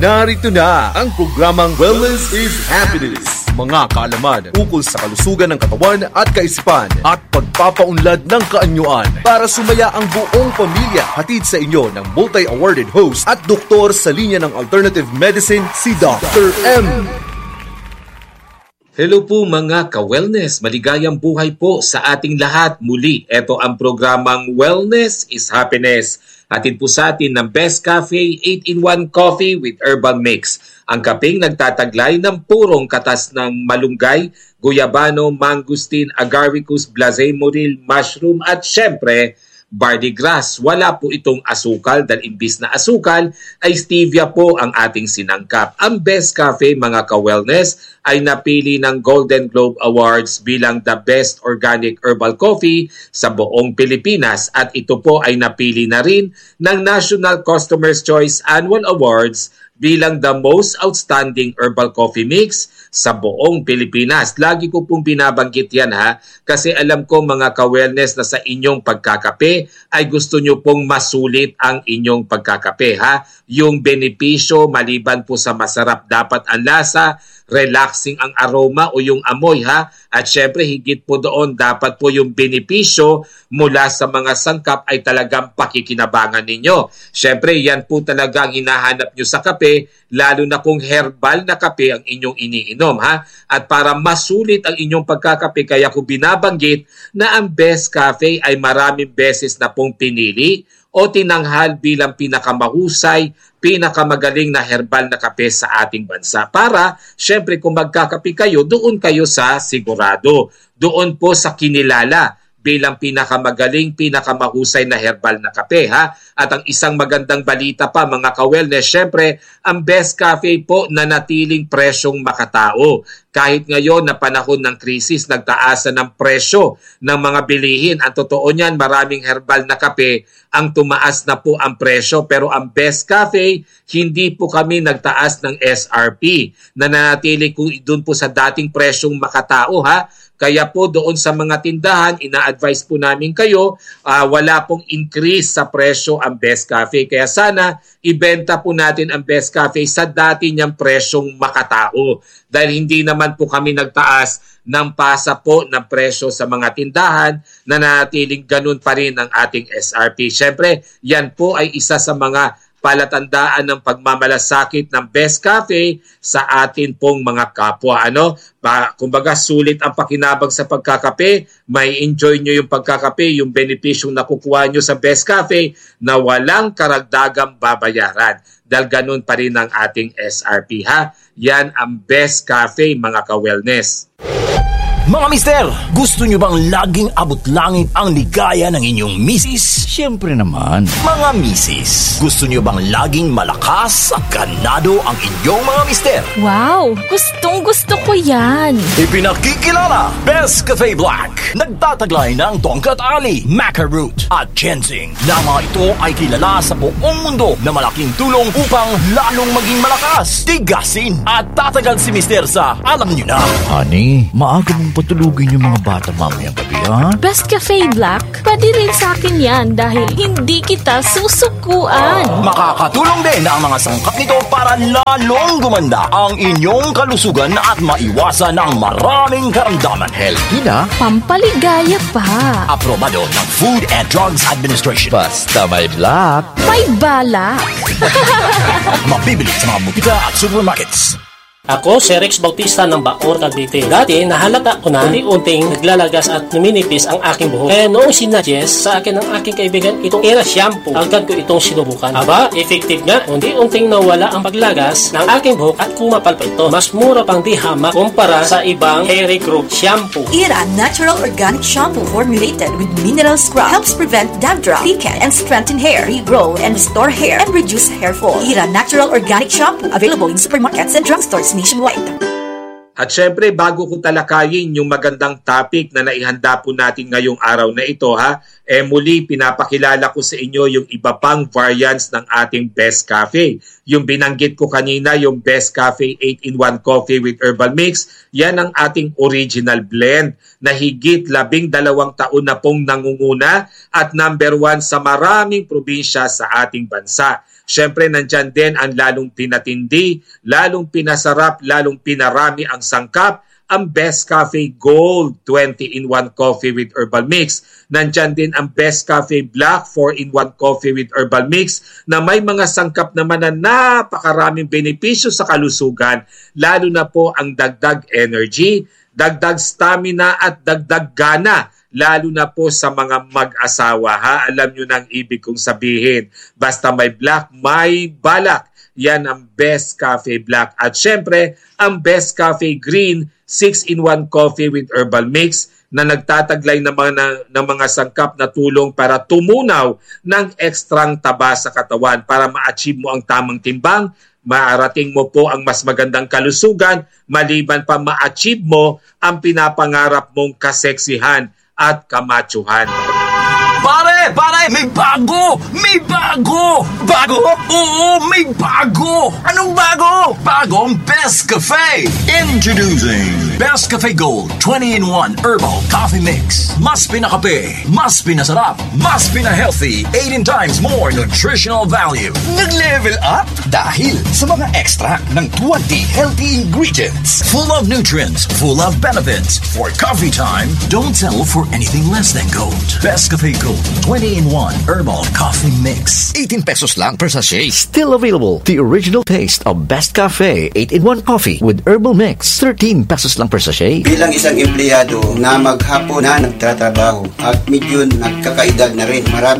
Narito na ang programang Wellness is Happiness. Mga kaalaman ukol sa kalusugan ng katawan at kaisipan at pagpapaunlad ng kaanyuan para sumaya ang buong pamilya. Hatid sa inyo ng multi-awarded host at doktor sa linya ng alternative medicine, si Dr. M. Hello po mga ka-wellness, maligayang buhay po sa ating lahat. Muli, ito ang programang Wellness is Happiness. Hatid po sa atin ng Best Cafe 8-in-1 Coffee with Herbal Mix. Ang kapeng nagtataglay ng purong katas ng malunggay, guyabano, mangustin, agaricus, blazay moril, mushroom at syempre, barley grass. Wala po itong asukal dahil imbis na asukal ay stevia po ang ating sinangkap. Ang Best Cafe mga ka-wellness ay napili ng Golden Globe Awards bilang the best organic herbal coffee sa buong Pilipinas at ito po ay napili na rin ng National Customer's Choice Annual Awards bilang the most outstanding herbal coffee mix sa buong Pilipinas. Lagi ko pong binabanggit yan kasi alam ko mga ka-wellness na sa inyong pagkakape ay gusto nyo pong masulit ang inyong pagkakape Yung benepisyo maliban po sa masarap dapat ang lasa, relaxing ang aroma o yung amoy At syempre higit po doon dapat po yung benepisyo mula sa mga sangkap ay talagang pakikinabangan ninyo. Syempre yan po talaga ang hinahanap nyo sa kape, lalo na kung herbal na kape ang inyong iniinom At para masulit ang inyong pagkakape kaya ko binabanggit na ang Best Cafe ay maraming beses na pong pinili o tinanghal bilang pinakamahusay, pinakamagaling na herbal na kape sa ating bansa. Para, syempre kung magkakape kayo, doon kayo sa sigurado. Doon po sa kinilala bilang pinakamagaling, pinakamahusay na herbal na kape At ang isang magandang balita pa mga ka-wellness, syempre ang Best Cafe po nanatiling presyong makatao. Kahit ngayon na panahon ng krisis, nagtaasan ng presyo ng mga bilihin. Ang totoo niyan, maraming herbal na kape ang tumaas na po ang presyo. Pero ang Best Cafe, hindi po kami nagtaas ng SRP. Nananatili ko doon po sa dating presyong makatao Kaya po doon sa mga tindahan, ina-advise po namin kayo, wala pong increase sa presyo ang Best Cafe. Kaya sana ibenta po natin ang Best Cafe sa dati niyang presyong makatao. Dahil hindi naman po kami nagtaas ng pasa po ng presyo sa mga tindahan, na nanatiling ganun pa rin ang ating SRP. Siyempre, yan po ay isa sa mga palatandaan ng pagmamalasakit ng Best Cafe sa atin pong mga kapwa. Kumbaga sulit ang pakinabang sa pagkakape, may enjoy nyo yung pagkakape, yung benepisyong nakukuha nyo sa Best Cafe na walang karagdagang babayaran. Dahil ganun pa rin ang ating SRP Yan ang Best Cafe mga ka-wellness. Mga mister, gusto nyo bang laging abot langit ang ligaya ng inyong misis? Siyempre naman. Mga misis, gusto nyo bang laging malakas at ganado ang inyong mga mister? Wow! Gustong-gusto ko yan! Ipinakikilala, Best Cafe Black. Nagtataglay ng tongkat ali, maca root at ginseng. Na mga ito ay kilala sa buong mundo na malaking tulong upang lalong maging malakas, tigasin at tatagal si mister sa alam nyo na. Honey, maaga mong patulugin yung mga bata mamayang gabi, Best Cafe Black? Pwede rin sa akin yan dahil hindi kita susukuan. Makakatulong din ang mga sangkap nito para lalong gumanda ang inyong kalusugan at maiwasan ang maraming karamdaman. Healthy na, pampaligaya pa. aprobado ng Food and Drugs Administration. Basta may black. May balak. Mabibili sa mga butika at supermarkets. Ako si Rex Bautista ng Bacoor, Cavite. Dati nahalata ko na unti-unting naglalagas at numinipis ang aking buhok. Kaya noong sinuggest sa akin ng aking kaibigan itong Era Shampoo, agad ko itong sinubukan. Aba, effective nga. Unti-unting nawala ang paglagas ng aking buhok at kumapal pa ito. Mas mura pang di hamak kumpara sa ibang hair growth shampoo. Era Natural Organic Shampoo formulated with mineral scrub helps prevent dandruff, thicken, and strengthen hair, regrow, and restore hair, and reduce hair fall. Era Natural Organic Shampoo, available in supermarkets and drugstores nationwide. At syempre, bago ko talakayin yung magandang topic na naihanda po natin ngayong araw na ito, muli pinapakilala ko sa inyo yung iba pang variants ng ating Best Cafe. Yung binanggit ko kanina, yung Best Cafe 8-in-1 Coffee with Herbal Mix, yan ang ating original blend na higit 12 taon na pong nangunguna at number 1 sa maraming probinsya sa ating bansa. Siyempre, nandyan din ang lalong pinatindi, lalong pinasarap, lalong pinarami ang sangkap, ang Best Cafe Gold 20-in-1 Coffee with Herbal Mix. Nandyan din ang Best Cafe Black 4-in-1 Coffee with Herbal Mix na may mga sangkap naman na napakaraming benepisyo sa kalusugan, lalo na po ang dagdag energy, dagdag stamina at dagdag gana, lalo na po sa mga mag-asawa. Ha? Alam nyo na ang ibig kong sabihin. Basta may black, may balak. Yan ang Best Cafe Black. At syempre, ang Best Cafe Green 6-in-1 Coffee with Herbal Mix na nagtataglay ng mga sangkap na tulong para tumunaw ng ekstrang taba sa katawan para ma-achieve mo ang tamang timbang, maarating mo po ang mas magandang kalusugan, maliban pa ma-achieve mo ang pinapangarap mong kaseksihan at kamachuhan. Pare, may bago! May bago! Bago? Oo, may bago! Anong bago? Bagong Best Cafe! Introducing Best Cafe Gold 20-in-1 Herbal Coffee Mix. Mas pinakape, mas pinasarap, mas pina-healthy, 18 times more nutritional value. Nag-level up dahil sa mga extract ng 20 healthy ingredients. Full of nutrients, full of benefits. For coffee time, don't settle for anything less than gold. Best Cafe Gold 20-in-1 Herbal Coffee Mix. 18 pesos lang per sachet. Still available, the original taste of Best Cafe 8-in-1 Coffee with Herbal Mix. 13 pesos lang per sachet. Bilang isang empleyado na maghapon na nagtatrabaho at medyo nagkakaedad na rin, marami